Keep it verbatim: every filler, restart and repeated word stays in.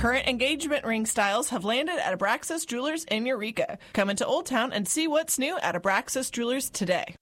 Current engagement ring styles have landed at Abraxas Jewelers in Eureka. Come into Old Town and see what's new at Abraxas Jewelers today.